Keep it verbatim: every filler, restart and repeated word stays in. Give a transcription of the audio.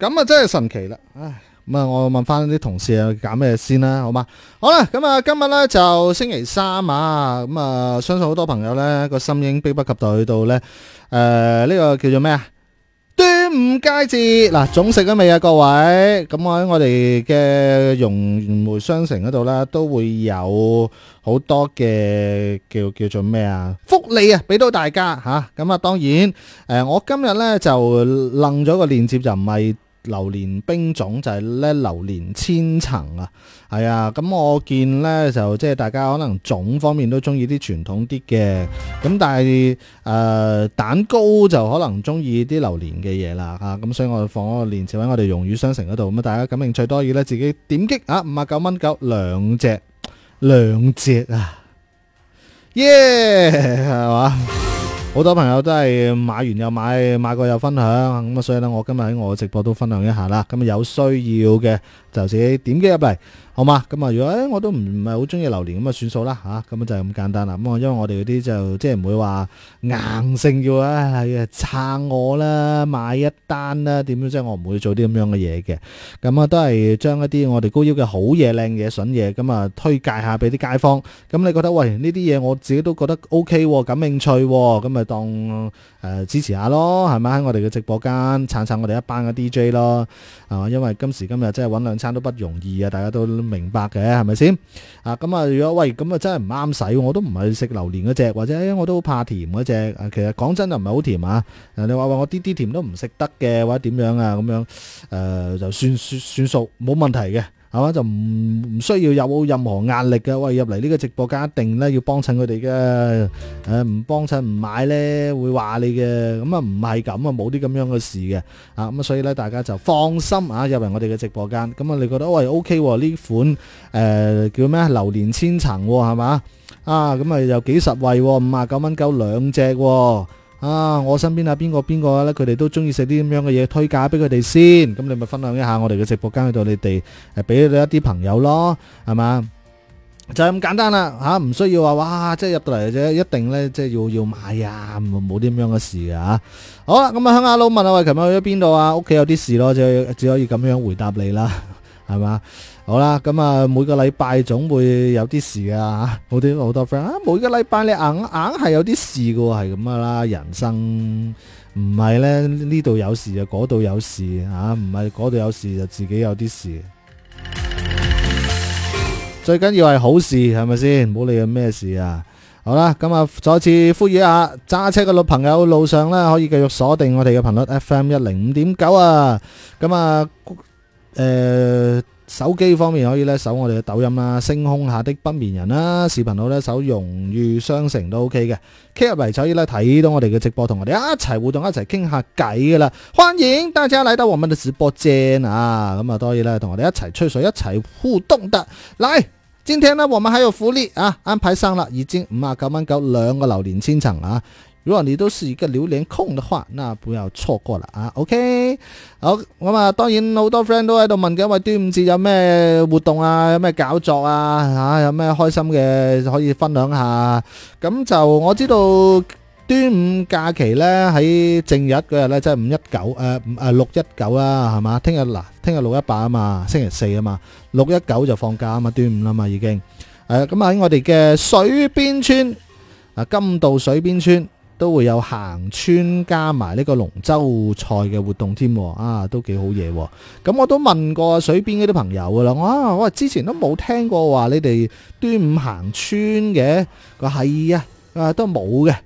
咁啊真係神奇啦，唉。咁啊，我問翻啲同事啊，揀咩先啦，好嘛？好啦，咁啊，今日咧就星期三啊，咁啊，相信好多朋友咧個心已經迫不及待去到咧，誒、呃，呢、呢個叫做咩啊？端午佳節嗱，粽食咗未啊，各位？咁我喺我哋嘅融匯商城嗰度咧，都會有好多嘅叫叫做咩啊？福利啊，俾到大家吓。咁啊，當然，誒、呃，我今日咧就楞咗個鏈接，就唔係榴蓮冰粽，就係咧榴蓮千層啊，係啊，咁我見咧就即係大家可能粽方面都中意啲傳統啲嘅，咁但係誒、呃、蛋糕就可能中意啲榴蓮嘅嘢啦嚇，咁、啊、所以我放嗰個鏈接喺我哋融語商城嗰度，咁啊大家感興趣多嘢咧，自己點擊啊，五啊九蚊九兩隻兩隻啊，耶係嘛？好多朋友都係買完又買，買過又分享，咁啊所以咧，我今日喺我嘅直播都分享一下啦。咁啊有需要嘅就自己點擊入嚟，好嘛？咁啊如果誒我都唔唔係好中意榴蓮咁啊算數啦吓，咁啊就係咁簡單啦。咁啊因為我哋嗰啲就即係唔會話硬性要啊係啊撐我啦，買一單啦，點樣即係我唔會做啲咁樣嘅嘢嘅。咁啊都係將一啲我哋高腰嘅好嘢、靚嘢、筍嘢，咁啊推介下俾啲街坊。咁你覺得喂呢啲嘢我自己都覺得 O K，感興趣，咁啊當誒、呃、支持下咯，係咪喺我哋嘅直播間撐撐我哋一班嘅 D J 咯，係嘛？因為今時今日真係搵兩餐都不容易啊，大家都明白嘅，係咪先？啊咁啊，如果喂咁啊真係唔啱使，我都唔係食榴蓮嗰隻，或者、哎、我都怕甜嗰隻。啊，其實講真就唔係好甜啊。你話話我啲啲甜都唔食得嘅，或者點樣啊咁樣誒、呃，就算算算數冇問題嘅。係嘛，就唔唔需要有任何壓力嘅。喂，入嚟呢個直播間一定咧要幫襯佢哋嘅，誒唔幫襯唔買咧會話你嘅。咁啊唔係咁啊，冇啲咁樣嘅事嘅。啊咁啊，所以咧大家就放心啊，入嚟我哋嘅直播間。咁啊，你覺得喂 O K 喎？呢款誒、呃、叫咩榴蓮千層係嘛？啊咁啊又幾實惠，五啊九蚊九兩隻。啊！我身邊啊，邊個邊個咧，佢哋都中意食啲咁樣嘅嘢，推介俾佢哋先。咁你咪分享一下我哋嘅直播間去到你哋誒，俾你一啲朋友咯，係嘛？就係咁簡單啦，吓唔需要話哇，即係入到嚟啫，一定咧即係要要買啊，冇啲咁樣嘅事啊。好啦，咁啊，鄉下佬問啊，喂，琴日去咗邊度啊？屋企有啲事咯，只只可以咁樣回答你啦，係嘛？好啦，咁啊，每個禮拜總會有啲事啊，好啲好多 friend 啊，每個禮拜你硬硬係有啲事噶，係咁噶啦，人生唔係咧呢度有事就嗰度有事啊，唔係嗰度有事就自己有啲事，最緊要係好事，係咪先？唔好理佢咩事啊！好啦，咁啊，再次呼籲一下揸車嘅老朋友，路上咧可以繼續鎖定我哋嘅頻率 F M 一零五點九啊，咁啊，誒、呃。手機方面可以咧搜我哋嘅抖音啦，星空下的不眠人啦，視頻號咧搜融譽商城都 OK 嘅，K 入嚟就可以咧睇到我哋嘅直播，同我哋一齊互動，一齊傾下偈噶啦，歡迎大家嚟到我們的直播間啊，咁啊當然咧同我哋一齊吹水，一齊互動的，來，今天呢我們還有福利啊，安排上了，已經五啊九蚊九兩個榴蓮千層啊。如果你都是一個榴蓮控的話，那不要錯過了啊 ！OK， 好咁啊，當然好多 friend 都喺度問緊，喂，端午節有咩活動啊？有咩搞作啊？吓、啊，有咩開心嘅可以分享下？咁就我知道端午假期咧喺正日嗰日咧，即係五一九誒誒六一九啦，係嘛？聽日嗱，聽日六一八啊嘛，星期四啊嘛，六一九就放假啊嘛，端午啦嘛已經。誒，咁喺我哋嘅水邊村啊，金道水邊村。都會有行村加埋呢個龍舟賽嘅活動添，啊，都幾好嘢。咁我都問過水邊嗰啲朋友噶啦，哇，我之前都冇聽過話你哋端午行村嘅，佢係啊，啊都冇嘅。